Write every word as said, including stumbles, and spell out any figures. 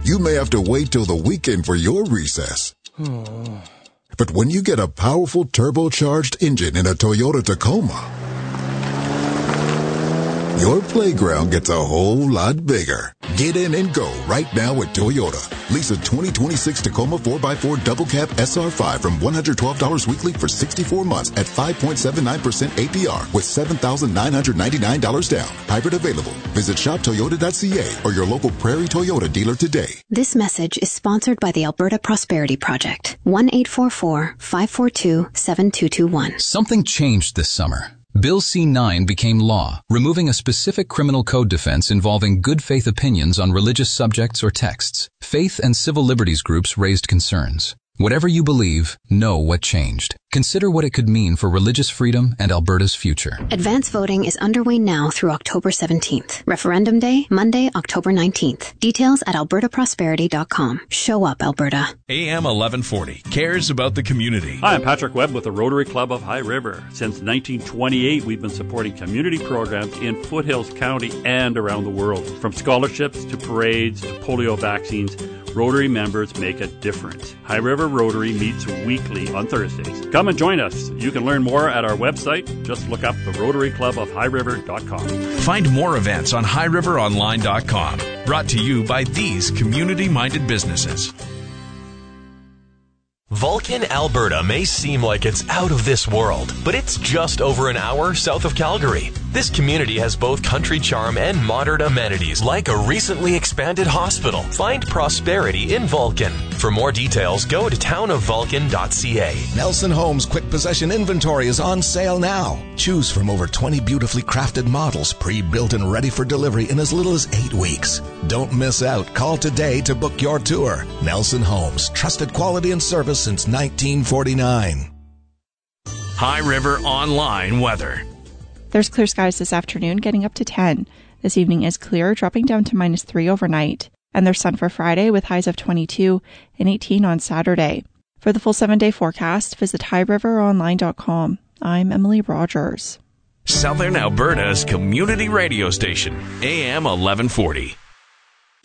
you may have to wait till the weekend for your recess. But when you get a powerful turbocharged engine in a Toyota Tacoma, your playground gets a whole lot bigger. Get in and go right now at Toyota. Lease a twenty twenty-six Tacoma four by four Double Cab S R five from one hundred twelve dollars weekly for sixty-four months at five point seven nine percent A P R with seven thousand nine hundred ninety-nine dollars down. Hybrid available. Visit shop toyota dot c a or your local Prairie Toyota dealer today. This message is sponsored by the Alberta Prosperity Project. one eight four four, five four two, seven two two one. Something changed this summer. Bill C nine became law, removing a specific criminal code defense involving good faith opinions on religious subjects or texts. Faith and civil liberties groups raised concerns. Whatever you believe, know what changed. Consider what it could mean for religious freedom and Alberta's future. Advance voting is underway now through October seventeenth. Referendum Day, Monday, October nineteenth. Details at alberta prosperity dot com. Show up, Alberta. A M eleven forty cares about the community. Hi, I'm Patrick Webb with the Rotary Club of High River. Since nineteen twenty-eight, we've been supporting community programs in Foothills County and around the world. From scholarships to parades to polio vaccines, Rotary members make a difference. High River Rotary meets weekly on Thursdays. Come and join us. You can learn more at our website. Just look up the Rotary Club of High River dot com. Find more events on high river online dot com. Brought to you by these community-minded businesses. Vulcan, Alberta may seem like it's out of this world, but it's just over an hour south of Calgary. This community has both country charm and modern amenities like a recently expanded hospital. Find prosperity in Vulcan. For more details, go to town of vulcan dot c a. Nelson Homes Quick Possession Inventory is on sale now. Choose from over twenty beautifully crafted models, pre-built and ready for delivery in as little as eight weeks. Don't miss out. Call today to book your tour. Nelson Homes, trusted quality and service since nineteen forty-nine. High River Online weather. There's clear skies this afternoon, getting up to ten. This evening is clear, dropping down to minus three overnight. And there's sun for Friday with highs of twenty-two and eighteen on Saturday. For the full seven-day forecast, visit high river online dot com. I'm Emily Rogers. Southern Alberta's community radio station, A M eleven forty.